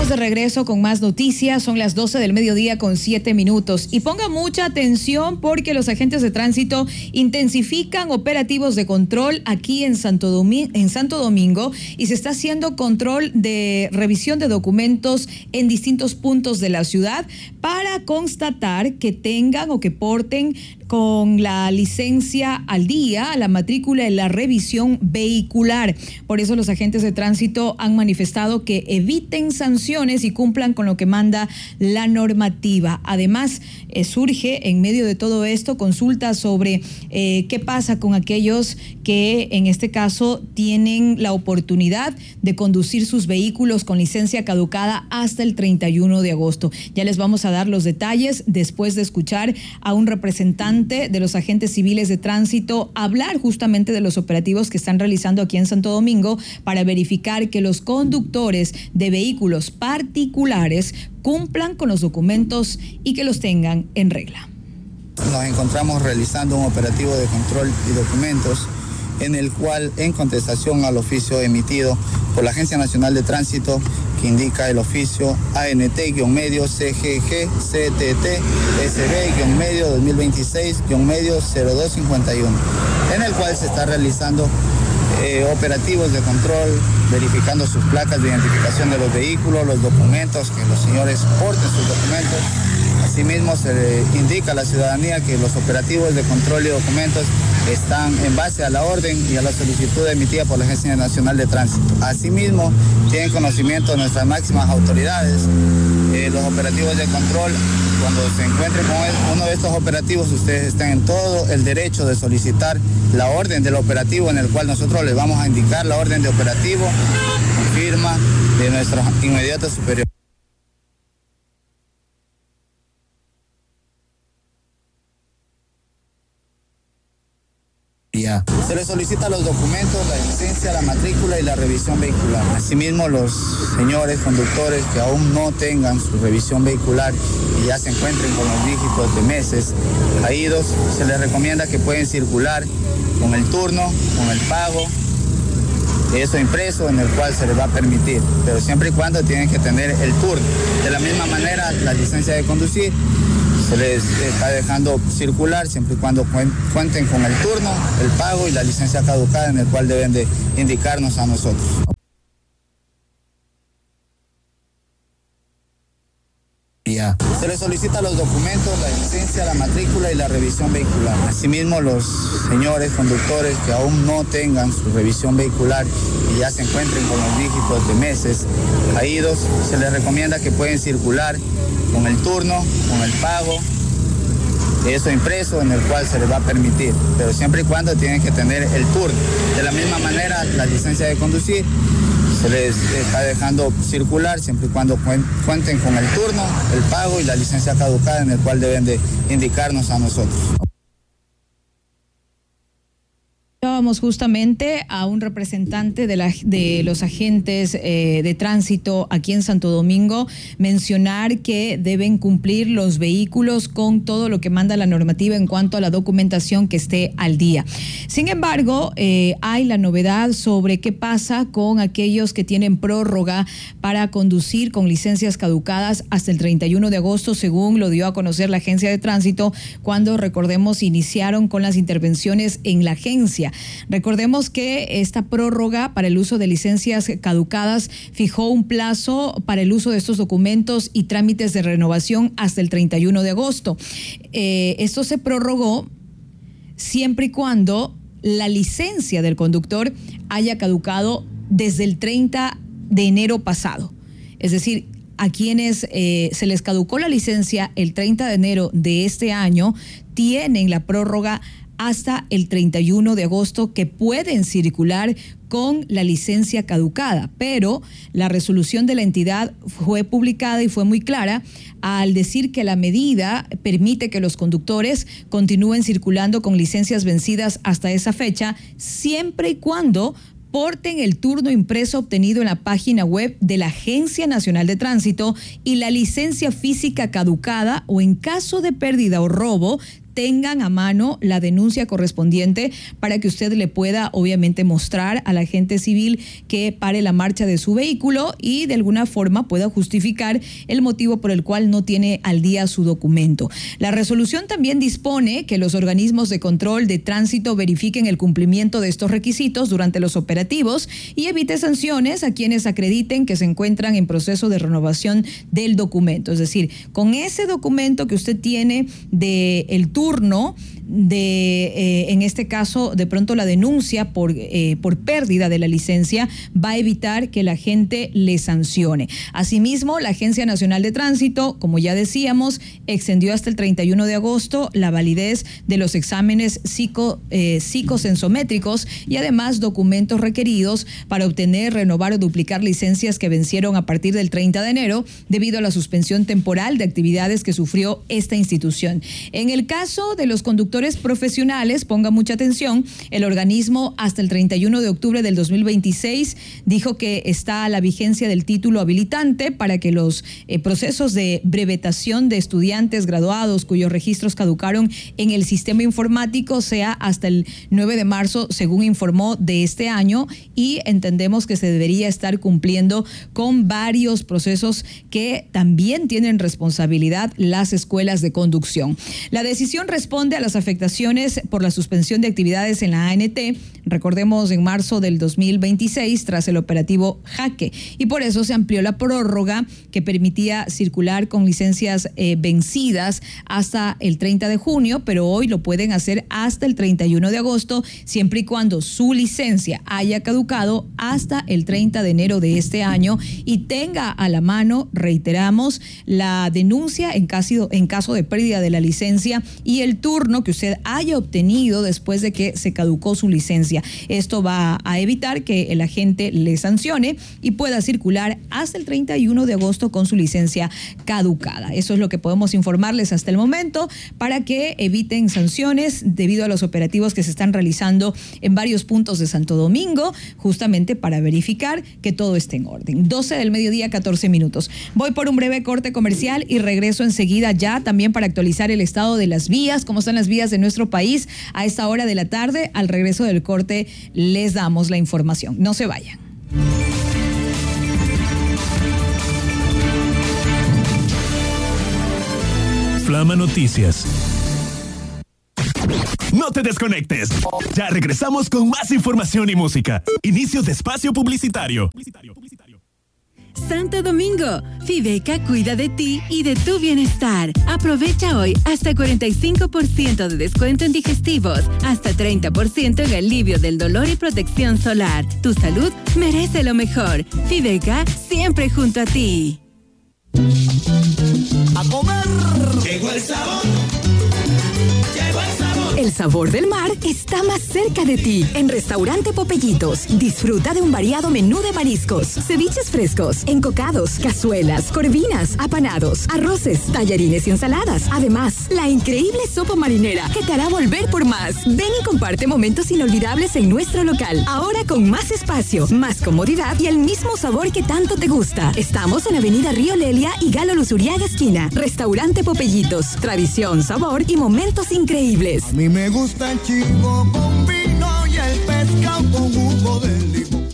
Estamos de regreso con más noticias. Son las 12 del mediodía con 7 minutos. Y ponga mucha atención porque los agentes de tránsito intensifican operativos de control aquí en Santo Domingo y se está haciendo control de revisión de documentos en distintos puntos de la ciudad para constatar que tengan o que porten con la licencia al día, la matrícula y la revisión vehicular. Por eso los agentes de tránsito han manifestado que eviten sanciones y cumplan con lo que manda la normativa. Además, surge en medio de todo esto consultas sobre qué pasa con aquellos que en este caso tienen la oportunidad de conducir sus vehículos con licencia caducada hasta el 31 de agosto. Ya les vamos a dar los detalles después de escuchar a un representante de los agentes civiles de tránsito hablar justamente de los operativos que están realizando aquí en Santo Domingo para verificar que los conductores de vehículos particulares cumplan con los documentos y que los tengan en regla. Nos encontramos realizando un operativo de control y documentos en el cual, en contestación al oficio emitido por la Agencia Nacional de Tránsito, que indica el oficio ANT-medio CGG CTT SB-medio 2026-0251, en el cual se está realizando operativos de control, verificando sus placas de identificación de los vehículos, los documentos, que los señores porten sus documentos. Asimismo, se le indica a la ciudadanía que los operativos de control y documentos están en base a la orden y a la solicitud emitida por la Agencia Nacional de Tránsito. Asimismo, tienen conocimiento de nuestras máximas autoridades. Los operativos de control, cuando se encuentren con uno de estos operativos, ustedes están en todo el derecho de solicitar la orden del operativo, en el cual nosotros les vamos a indicar la orden de operativo con firma de nuestros inmediatos superiores. Se les solicita los documentos, la licencia, la matrícula y la revisión vehicular. Asimismo, los señores conductores que aún no tengan su revisión vehicular y ya se encuentren con los dígitos de meses caídos, se les recomienda que pueden circular con el turno, con el pago, eso impreso, en el cual se les va a permitir, pero siempre y cuando tienen que tener el turno. De la misma manera, la licencia de conducir se les está dejando circular siempre y cuando cuenten con el turno, el pago y la licencia caducada, en el cual deben de indicarnos a nosotros. Se les solicita los documentos, la licencia, la matrícula y la revisión vehicular. Asimismo, los señores conductores que aún no tengan su revisión vehicular y ya se encuentren con los dígitos de meses caídos, se les recomienda que pueden circular con el turno, con el pago, eso impreso, en el cual se les va a permitir, pero siempre y cuando tienen que tener el turno. De la misma manera, la licencia de conducir se les está dejando circular siempre y cuando cuenten con el turno, el pago y la licencia caducada, en el cual deben de indicarnos a nosotros. Vamos justamente a un representante de los agentes de tránsito aquí en Santo Domingo mencionar que deben cumplir los vehículos con todo lo que manda la normativa en cuanto a la documentación que esté al día. Sin embargo, hay la novedad sobre qué pasa con aquellos que tienen prórroga para conducir con licencias caducadas hasta el 31 de agosto, según lo dio a conocer la Agencia de Tránsito cuando, recordemos, iniciaron con las intervenciones en la agencia. Recordemos que esta prórroga para el uso de licencias caducadas fijó un plazo para el uso de estos documentos y trámites de renovación hasta el 31 de agosto. Esto se prorrogó siempre y cuando la licencia del conductor haya caducado desde el 30 de enero pasado. Es decir, a quienes se les caducó la licencia el 30 de enero de este año tienen la prórroga hasta el 31 de agosto que pueden circular con la licencia caducada, pero la resolución de la entidad fue publicada y fue muy clara al decir que la medida permite que los conductores continúen circulando con licencias vencidas hasta esa fecha, siempre y cuando porten el turno impreso obtenido en la página web de la Agencia Nacional de Tránsito y la licencia física caducada, o en caso de pérdida o robo tengan a mano la denuncia correspondiente para que usted le pueda obviamente mostrar al agente civil que pare la marcha de su vehículo y de alguna forma pueda justificar el motivo por el cual no tiene al día su documento. La resolución también dispone que los organismos de control de tránsito verifiquen el cumplimiento de estos requisitos durante los operativos y evite sanciones a quienes acrediten que se encuentran en proceso de renovación del documento. Es decir, con ese documento que usted tiene del turno en este caso, de pronto la denuncia por pérdida de la licencia va a evitar que la gente le sancione. Asimismo, la Agencia Nacional de Tránsito, como ya decíamos, extendió hasta el 31 de agosto la validez de los exámenes psicosensométricos y además documentos requeridos para obtener, renovar o duplicar licencias que vencieron a partir del 30 de enero debido a la suspensión temporal de actividades que sufrió esta institución. En el caso de los conductores profesionales, ponga mucha atención, el organismo hasta el 31 de octubre del 2026 dijo que está a la vigencia del título habilitante para que los procesos de brevetación de estudiantes graduados cuyos registros caducaron en el sistema informático sea hasta el 9 de marzo, según informó, de este año, y entendemos que se debería estar cumpliendo con varios procesos que también tienen responsabilidad las escuelas de conducción. La decisión responde a las afectaciones por la suspensión de actividades en la ANT, recordemos en marzo del 2026 tras el operativo Jaque, y por eso se amplió la prórroga que permitía circular con licencias vencidas hasta el 30 de junio, pero hoy lo pueden hacer hasta el 31 de agosto, siempre y cuando su licencia haya caducado hasta el 30 de enero de este año y tenga a la mano, reiteramos, la denuncia en caso de pérdida de la licencia y el turno que usted haya obtenido después de que se caducó su licencia. Esto va a evitar que el agente le sancione y pueda circular hasta el 31 de agosto con su licencia caducada. Eso es lo que podemos informarles hasta el momento para que eviten sanciones debido a los operativos que se están realizando en varios puntos de Santo Domingo, justamente para verificar que todo esté en orden. 12 del mediodía, 14 minutos. Voy por un breve corte comercial y regreso enseguida ya también para actualizar el estado de las vías, cómo están las vías de nuestro país a esta hora de la tarde. Al regreso del corte les damos la información. No se vayan. Flama Noticias. No te desconectes. Ya regresamos con más información y música. Inicio de espacio publicitario. Santo Domingo, Fibeca cuida de ti y de tu bienestar. Aprovecha hoy hasta 45% de descuento en digestivos, hasta 30% en alivio del dolor y protección solar. Tu salud merece lo mejor. Fibeca, siempre junto a ti. ¡A comer! Llegó el sabor. Llegó el sabor. El sabor del mar está más cerca de ti. En Restaurante Popellitos, disfruta de un variado menú de mariscos, ceviches frescos, encocados, cazuelas, corvinas, apanados, arroces, tallarines y ensaladas. Además, la increíble sopa marinera que te hará volver por más. Ven y comparte momentos inolvidables en nuestro local. Ahora con más espacio, más comodidad y el mismo sabor que tanto te gusta. Estamos en Avenida Río Lelia y Galo Luzuriaga esquina. Restaurante Popellitos, tradición, sabor y momentos increíbles. A mí me gusta el chivo con vino y el pescado con jugo de limón.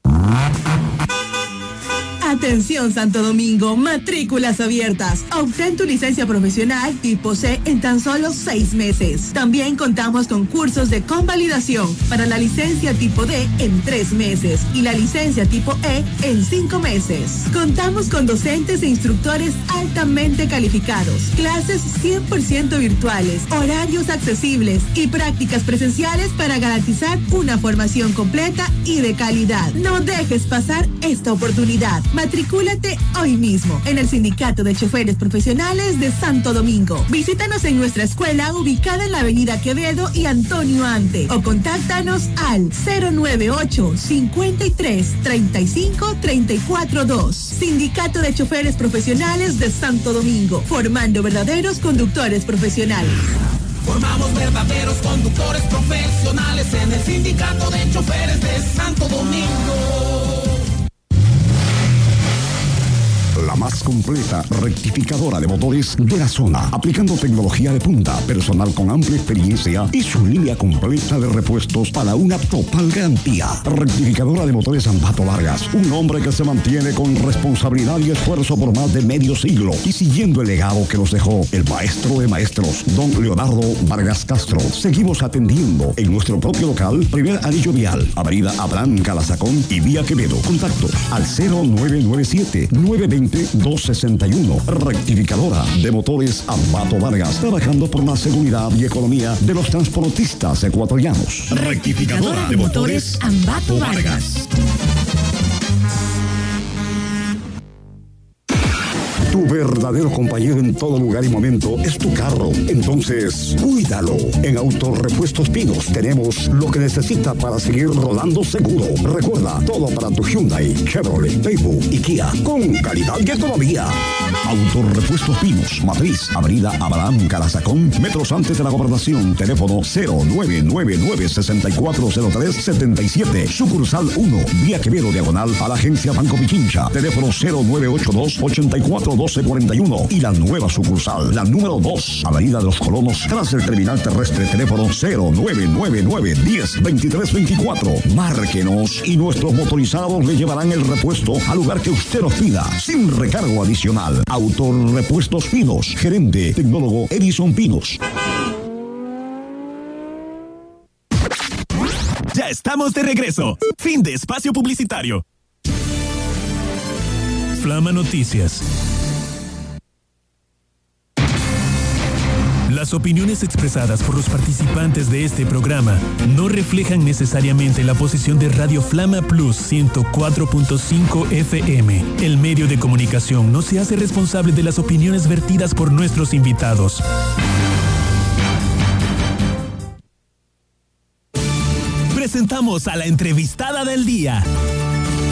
Atención Santo Domingo, matrículas abiertas. Obtén tu licencia profesional tipo C en tan solo 6 meses. También contamos con cursos de convalidación para la licencia tipo D en 3 meses y la licencia tipo E en 5 meses. Contamos con docentes e instructores altamente calificados, clases 100% virtuales, horarios accesibles y prácticas presenciales para garantizar una formación completa y de calidad. No dejes pasar esta oportunidad. Matricúlate hoy mismo en el Sindicato de Choferes Profesionales de Santo Domingo. Visítanos en nuestra escuela ubicada en la Avenida Quevedo y Antonio Ante o contáctanos al 098 53 35 34 2. Sindicato de Choferes Profesionales de Santo Domingo, formando verdaderos conductores profesionales. Formamos verdaderos conductores profesionales en el Sindicato de Choferes de Santo Domingo. la más completa rectificadora de motores de la zona, aplicando tecnología de punta, personal con amplia experiencia y su línea completa de repuestos para una total garantía. Rectificadora de motores Ambato Vargas, un hombre que se mantiene con responsabilidad y esfuerzo por más de medio siglo y siguiendo el legado que nos dejó el maestro de maestros, don Leonardo Vargas Castro. Seguimos atendiendo en nuestro propio local, primer anillo vial, avenida Abraham Calazacón y vía Quevedo. Contactos al 0997-920-261. Rectificadora de motores Ambato Vargas, trabajando por la seguridad y economía de los transportistas ecuatorianos. Rectificadora de motores Ambato Vargas. Tu verdadero compañero en todo lugar y momento es tu carro. Entonces, cuídalo. En Autorepuestos Pinos tenemos lo que necesita para seguir rodando seguro. Recuerda, todo para tu Hyundai, Chevrolet, Daewoo y Kia, con calidad y economía. Autorepuestos Pinos, Matriz, avenida Abraham Calazacón, metros antes de la Gobernación. Teléfono 0999-640377. Sucursal 1, vía Quevedo, diagonal a la agencia Banco Pichincha. Teléfono 0982-841241. Y la nueva sucursal, la número 2, avenida de los Colonos, tras el terminal terrestre. Teléfono 0999-102324. Márquenos y nuestros motorizados le llevarán el repuesto al lugar que usted nos pida, sin recargo adicional. Autorepuestos Pinos, gerente tecnólogo Edison Pinos. Ya estamos de regreso. Fin de espacio publicitario. Flama Noticias. Las opiniones expresadas por los participantes de este programa no reflejan necesariamente la posición de Radio Flama Plus 104.5 FM. El medio de comunicación no se hace responsable de las opiniones vertidas por nuestros invitados. Presentamos a la entrevistada del día.